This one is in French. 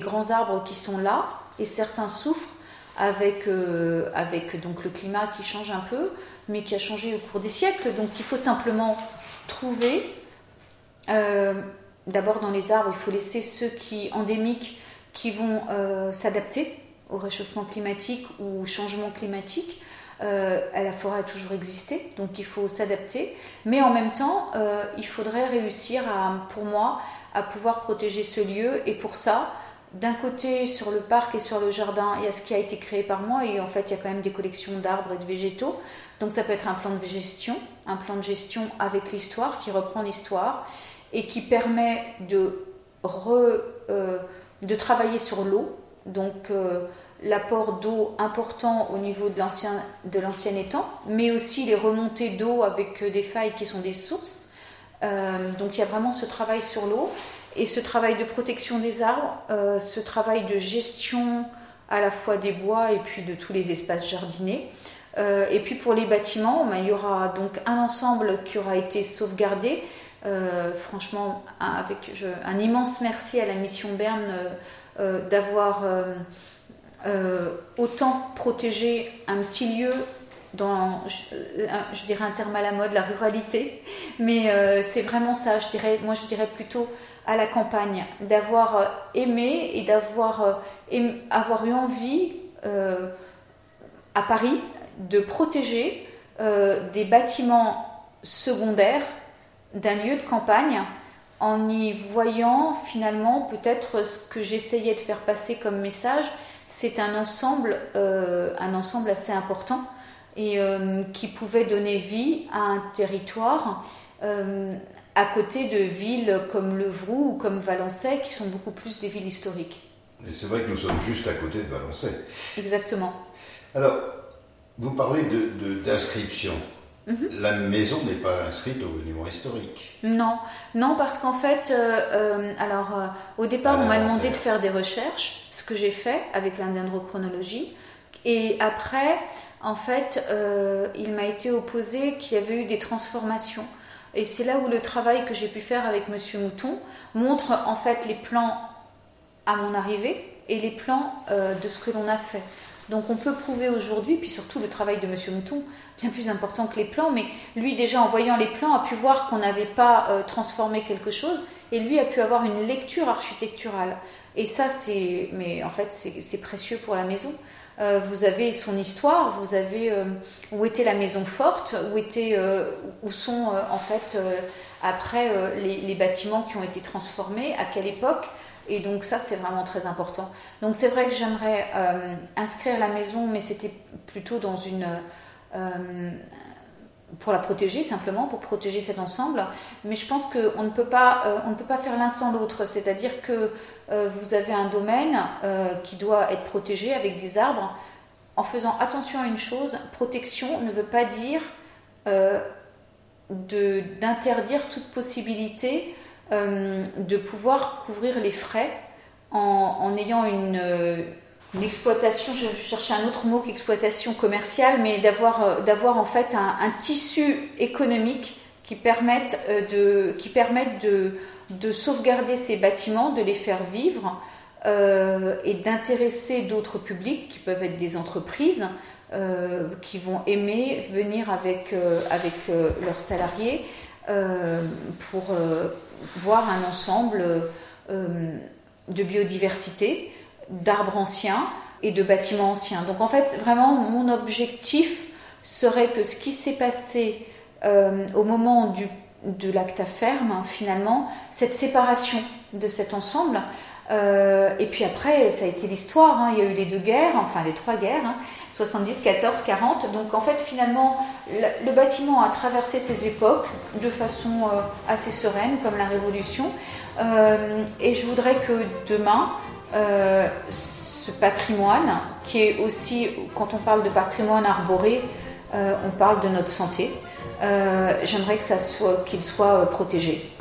grands arbres qui sont là, et certains souffrent avec donc le climat qui change un peu, mais qui a changé au cours des siècles. Donc il faut simplement trouver, d'abord dans les arbres, il faut laisser ceux endémiques qui vont s'adapter au réchauffement climatique ou au changement climatique. La forêt a toujours existé, donc il faut s'adapter. Mais en même temps, il faudrait réussir, pour moi, à pouvoir protéger ce lieu. Et pour ça, d'un côté, sur le parc et sur le jardin, il y a ce qui a été créé par moi. Et en fait, il y a quand même des collections d'arbres et de végétaux. Donc ça peut être un plan de gestion avec l'histoire, qui reprend l'histoire et qui permet de travailler sur l'eau. Donc l'apport d'eau important au niveau de l'ancien étang, mais aussi les remontées d'eau avec des failles qui sont des sources. Donc il y a vraiment ce travail sur l'eau et ce travail de protection des arbres, ce travail de gestion à la fois des bois et puis de tous les espaces jardinés. Et puis pour les bâtiments, il y aura donc un ensemble qui aura été sauvegardé. Franchement, un immense merci à la mission Berne d'avoir autant protégé un petit lieu dans, je dirais un terme à la mode, la ruralité, mais c'est vraiment ça, je dirais plutôt à la campagne, d'avoir aimé et avoir eu envie à Paris de protéger des bâtiments secondaires d'un lieu de campagne, en y voyant finalement peut-être ce que j'essayais de faire passer comme message. C'est un ensemble assez important et qui pouvait donner vie à un territoire à côté de villes comme Levroux ou comme Valençay, qui sont beaucoup plus des villes historiques. Et c'est vrai que nous sommes juste à côté de Valençay. Exactement. Alors, vous parlez d'inscription. La maison n'est pas inscrite au monument historique. Non, parce qu'en fait, au départ, on m'a demandé de faire des recherches, ce que j'ai fait avec l'indendrochronologie, et après, en fait, il m'a été opposé qu'il y avait eu des transformations. Et c'est là où le travail que j'ai pu faire avec Monsieur Mouton montre en fait les plans à mon arrivée et les plans de ce que l'on a fait. Donc on peut prouver aujourd'hui, puis surtout le travail de Monsieur Mouton, bien plus important que les plans, mais lui déjà en voyant les plans a pu voir qu'on n'avait pas transformé quelque chose, et lui a pu avoir une lecture architecturale. Et ça c'est précieux pour la maison. Vous avez son histoire, vous avez où était la maison forte, où sont après les bâtiments qui ont été transformés, à quelle époque. Et donc ça, c'est vraiment très important. Donc c'est vrai que j'aimerais inscrire la maison, mais c'était plutôt dans pour la protéger, simplement, pour protéger cet ensemble. Mais je pense qu'on ne peut pas faire l'un sans l'autre. C'est-à-dire que vous avez un domaine qui doit être protégé avec des arbres, en faisant attention à une chose. Protection ne veut pas dire d'interdire toute possibilité de pouvoir couvrir les frais en ayant une exploitation, je cherchais un autre mot qu'exploitation commerciale, mais d'avoir en fait un tissu économique qui permette de sauvegarder ces bâtiments, de les faire vivre et d'intéresser d'autres publics qui peuvent être des entreprises qui vont aimer venir avec leurs salariés pour voir un ensemble de biodiversité, d'arbres anciens et de bâtiments anciens. Donc en fait, vraiment, mon objectif serait que ce qui s'est passé au moment de l'Acta Ferme, finalement, cette séparation de cet ensemble, et puis après, ça a été l'histoire, il y a eu les 2 guerres, enfin les 3 guerres, 70, 14, 40. Donc en fait, finalement, le bâtiment a traversé ces époques de façon assez sereine, comme la Révolution. Et je voudrais que demain, ce patrimoine, qui est aussi, quand on parle de patrimoine arboré, on parle de notre santé. J'aimerais qu'il soit protégé.